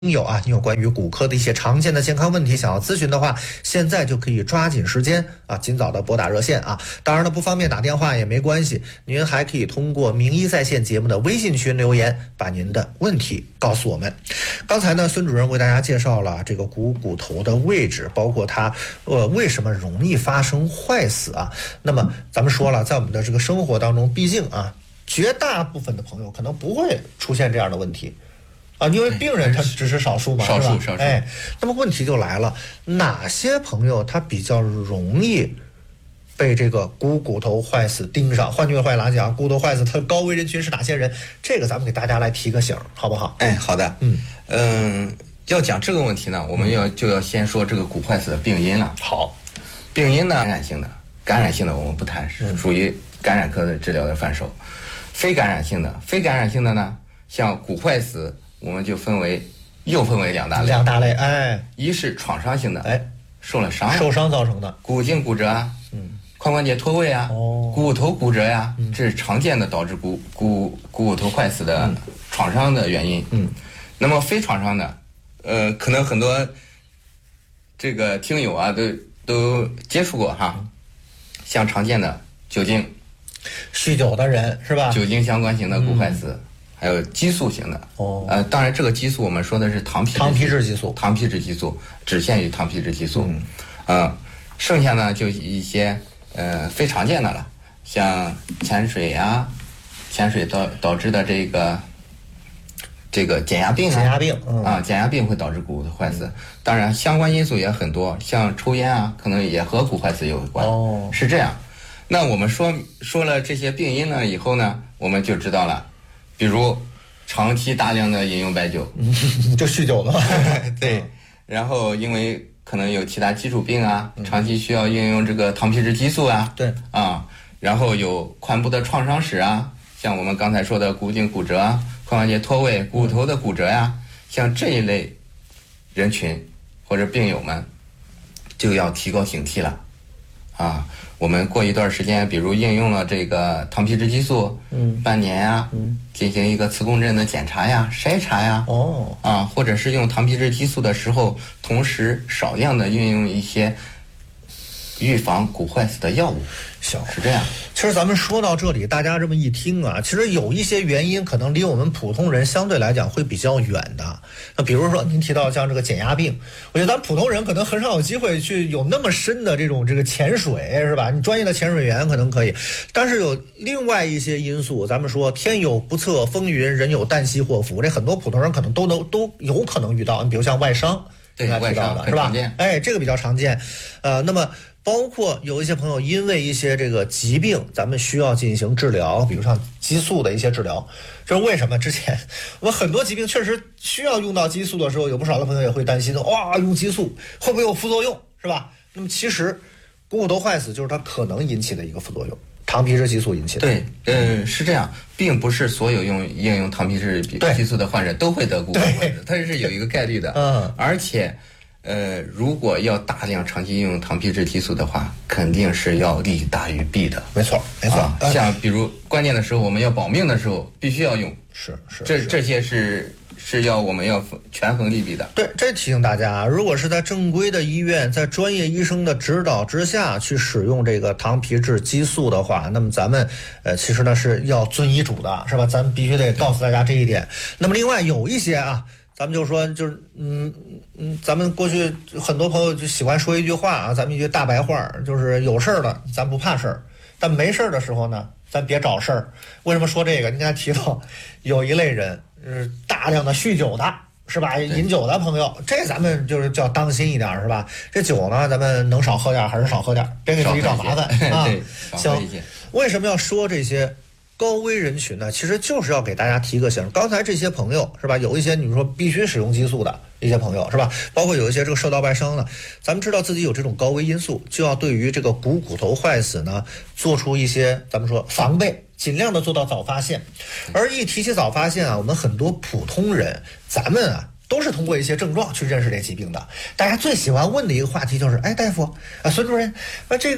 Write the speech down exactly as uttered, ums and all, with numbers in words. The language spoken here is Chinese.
有啊，你有关于骨科的一些常见的健康问题想要咨询的话，现在就可以抓紧时间啊，尽早的拨打热线啊。当然了，不方便打电话也没关系，您还可以通过名医在线节目的微信群留言，把您的问题告诉我们。刚才呢，孙主任为大家介绍了这个股骨头的位置，包括它呃为什么容易发生坏死啊。那么咱们说了，在我们的这个生活当中，毕竟啊，绝大部分的朋友可能不会出现这样的问题。啊，因为病人他只是少数嘛， 少数少数。 哎，那么问题就来了，哪些朋友他比较容易被这个股骨头坏死盯上？换句话来讲，骨头坏死它的高危人群是哪些人？这个咱们给大家来提个醒，好不好？ 哎，好的。嗯嗯，要讲这个问题呢，我们要就要先说这个骨坏死的病因了。 好， 病因呢，感染性的，感染性的我们不谈，是属于感染科的治疗的范畴。非感染性的，非感染性的呢，像骨坏死。我们就分为，又分为两大类。 两大类，哎， 一是创伤性的， 哎， 受了伤， 受伤造成的， 骨颈骨折啊，嗯，髋关节脱位啊，哦，股骨头骨折呀、啊嗯，这是常见的导致骨骨股骨头坏死的创伤的原因。嗯，那么非创伤的，呃，可能很多这个听友啊都都接触过哈，像常见的酒精、 酗酒的人是吧？ 酒精相关型的骨坏死。嗯，还有激素型的哦，呃，当然这个激素我们说的是糖皮糖皮质激素， 糖皮质激素只限于糖皮质激素，嗯，呃，剩下呢就一些呃非常见的了，像潜水啊，潜水导导致的这个这个减压病啊， 减压病、嗯、 啊，减压病会导致骨头坏死，嗯、当然相关因素也很多，像抽烟啊，可能也和骨坏死有关，哦，是这样。那我们说说了这些病因呢以后呢，我们就知道了。比如长期大量的饮用白酒， 就酗酒了。 对，然后因为可能有其他基础病啊，嗯、长期需要应用这个糖皮质激素啊， 对啊，然后有髋部的创伤史啊，像我们刚才说的骨颈骨折啊、髋关节脱位、骨头的骨折呀、啊，像这一类人群或者病友们就要提高警惕了啊。我们过一段时间，比如应用了这个糖皮质激素，嗯，半年呀、啊，嗯，进行一个磁共振的检查呀、筛查呀，哦，啊，或者是用糖皮质激素的时候，同时少量的运用一些预防骨坏死的药物，是这样。 其实咱们说到这里，大家这么一听啊，其实有一些原因可能离我们普通人相对来讲会比较远的。那比如说您提到像这个减压病，我觉得咱普通人可能很少有机会去有那么深的这种这个潜水，是吧？你专业的潜水员可能可以，但是有另外一些因素，咱们说天有不测风云，人有旦夕祸福，这很多普通人可能都能都有可能遇到。你比如像外伤， 对，外伤是吧？哎，这个比较常见。呃，那么。包括有一些朋友因为一些这个疾病，咱们需要进行治疗，比如像激素的一些治疗。这是为什么？之前我们很多疾病确实需要用到激素的时候，有不少的朋友也会担心，哇，用激素会不会有副作用，是吧？那么其实股骨头坏死就是它可能引起的一个副作用，糖皮质激素引起的。 对，嗯，是这样，并不是所有用应用糖皮质激素的患者都会得股骨头坏死，它是有一个概率的。嗯，而且。呃，如果要大量长期应用糖皮质激素的话，肯定是要利大于弊的。 没错，没错。 啊、像比如关键的时候，我们要保命的时候，必须要用。 是是， 这这些是是要我们要权衡利弊的。 对，这提醒大家，如果是在正规的医院，在专业医生的指导之下去使用这个糖皮质激素的话，那么咱们呃，其实呢是要遵医嘱的，是吧？咱们必须得告诉大家这一点。那么另外有一些啊。咱们就说，就是嗯嗯，咱们过去很多朋友就喜欢说一句话啊，咱们一句大白话，就是有事儿了，咱不怕事儿，但没事儿的时候呢，咱别找事儿。为什么说这个？您刚才提到有一类人，是大量的酗酒的，是吧？饮酒的朋友，这咱们就是叫当心一点，是吧？这酒呢，咱们能少喝点还是少喝点，别给自己找麻烦啊。行，为什么要说这些？高危人群呢，其实就是要给大家提个醒。刚才这些朋友是吧，有一些你说必须使用激素的一些朋友是吧，包括有一些这个受到外伤的，咱们知道自己有这种高危因素，就要对于这个股骨头坏死呢，做出一些咱们说防备，尽量的做到早发现。而一提起早发现啊，我们很多普通人，咱们啊。都是通过一些症状去认识这疾病的。大家最喜欢问的一个话题就是，哎，大夫啊，孙主任，啊这个。